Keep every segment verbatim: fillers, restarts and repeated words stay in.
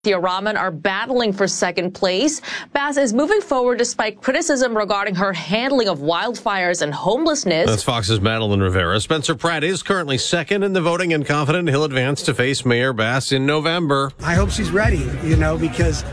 The Rahman are battling for second place. Bass is moving forward despite criticism regarding her handling of wildfires and homelessness. That's Fox's Madeline Rivera. Spencer Pratt is currently second in the voting and confident he'll advance to face Mayor Bass in November. I hope she's ready, you know, because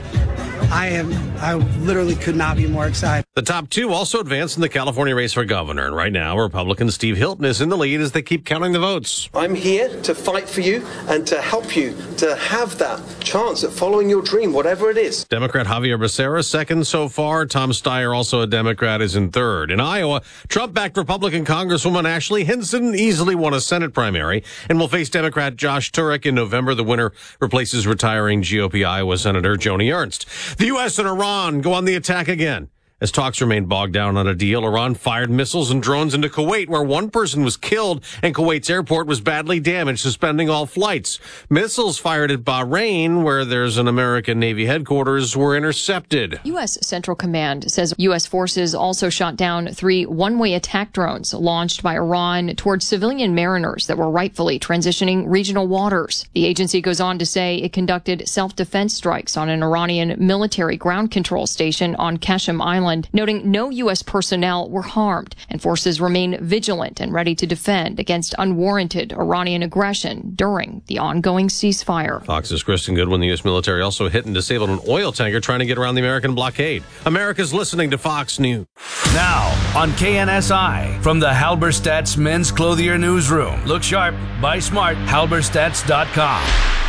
I am, I literally could not be more excited. The top two also advanced in the California race for governor. And right now, Republican Steve Hilton is in the lead as they keep counting the votes. I'm here to fight for you and to help you to have that chance at following your dream, whatever it is. Democrat Javier Becerra second so far. Tom Steyer, also a Democrat, is in third. In Iowa, Trump-backed Republican Congresswoman Ashley Hinson easily won a Senate primary and will face Democrat Josh Turek in November. The winner replaces retiring G O P Iowa Senator Joni Ernst. The U S and Iran go on the attack again. As talks remain bogged down on a deal, Iran fired missiles and drones into Kuwait, where one person was killed and Kuwait's airport was badly damaged, suspending all flights. Missiles fired at Bahrain, where there's an American Navy headquarters, were intercepted. U S. Central Command says U S forces also shot down three one-way attack drones launched by Iran towards civilian mariners that were rightfully transitioning regional waters. The agency goes on to say it conducted self-defense strikes on an Iranian military ground control station on Qasem Island, noting no U S personnel were harmed, and forces remain vigilant and ready to defend against unwarranted Iranian aggression during the ongoing ceasefire. Fox's Kristen Goodwin. The U S military also hit and disabled an oil tanker trying to get around the American blockade. America's listening to Fox News. Now on K N S I, from the Halberstadt's Men's Clothier Newsroom. Look sharp, buy smart, halberstadts dot com.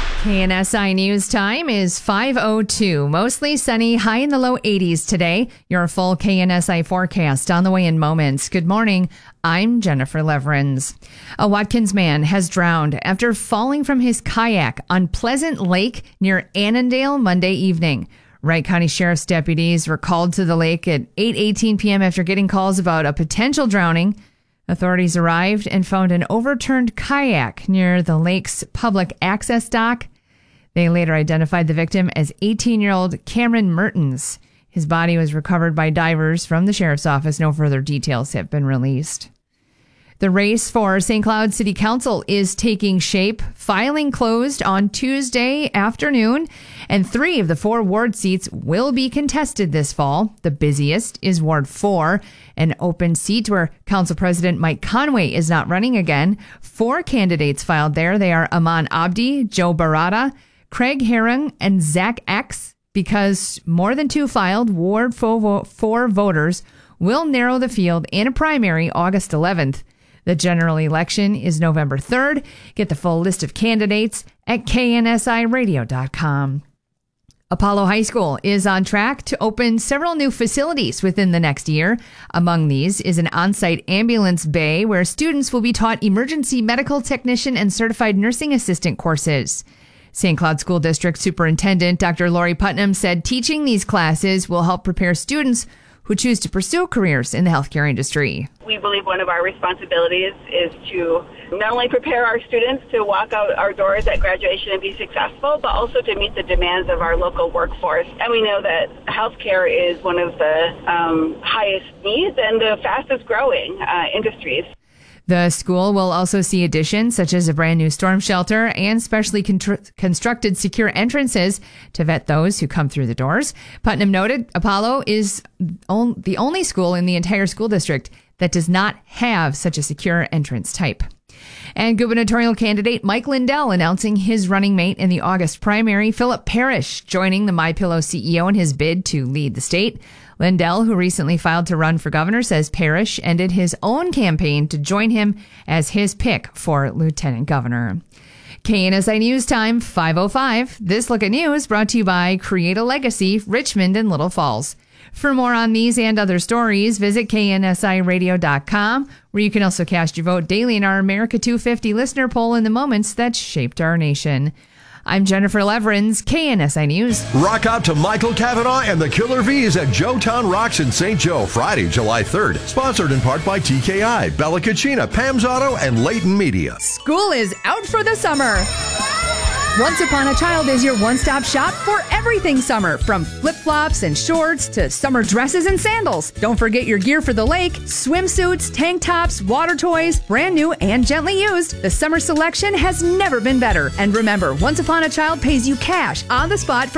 K N S I News time is five oh two. Mostly sunny, high in the low eighties today. Your full K N S I forecast on the way in moments. Good morning. I'm Jennifer Leverins. A Watkins man has drowned after falling from his kayak on Pleasant Lake near Annandale Monday evening. Wright County Sheriff's deputies were called to the lake at eight eighteen p.m. after getting calls about a potential drowning. Authorities arrived and found an overturned kayak near the lake's public access dock. They later identified the victim as eighteen-year-old Cameron Mertens. His body was recovered by divers from the sheriff's office. No further details have been released. The race for Saint Cloud City Council is taking shape. Filing closed on Tuesday afternoon, and three of the four ward seats will be contested this fall. The busiest is Ward four, an open seat where Council President Mike Conway is not running again. Four candidates filed there. They are Aman Abdi, Joe Barada, Craig Herring, and Zach X. Because more than two filed, Ward four voters will narrow the field in a primary August eleventh. The general election is November third. Get the full list of candidates at K N S I radio dot com. Apollo High School is on track to open several new facilities within the next year. Among these is an on-site ambulance bay where students will be taught emergency medical technician and certified nursing assistant courses. Saint Cloud School District Superintendent Doctor Lori Putnam said teaching these classes will help prepare students who choose to pursue careers in the healthcare industry. We believe one of our responsibilities is to not only prepare our students to walk out our doors at graduation and be successful, but also to meet the demands of our local workforce. And we know that healthcare is one of the um, highest needs and the fastest growing uh, industries. The school will also see additions such as a brand new storm shelter and specially contr- constructed secure entrances to vet those who come through the doors. Putnam noted Apollo is on- the only school in the entire school district that does not have such a secure entrance type. And gubernatorial candidate Mike Lindell announcing his running mate in the August primary, Philip Parrish, joining the MyPillow C E O in his bid to lead the state. Lindell, who recently filed to run for governor, says Parrish ended his own campaign to join him as his pick for lieutenant governor. K N S I News Time, five oh five. This Look at News brought to you by Create a Legacy, Richmond and Little Falls. For more on these and other stories, visit K N S I radio dot com, where you can also cast your vote daily in our America two fifty listener poll in the moments that shaped our nation. I'm Jennifer Leverins, K N S I News. Rock out to Michael Cavanaugh and the Killer V's at Joetown Rocks in Saint Joe, Friday, July third. Sponsored in part by T K I, Bella Cucina, Pam's Auto, and Leighton Media. School is out for the summer. Once Upon a Child is your one-stop shop for everything summer, from flip-flops and shorts to summer dresses and sandals. Don't forget your gear for the lake, swimsuits, tank tops, water toys, brand new and gently used. The summer selection has never been better. And remember, Once Upon a Child pays you cash on the spot for